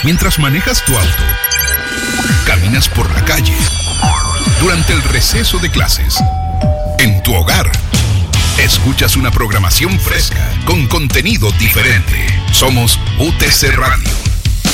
Mientras manejas tu auto, caminas por la calle, durante el receso de clases, en tu hogar, escuchas una programación fresca con contenido diferente. Somos UTC Radio.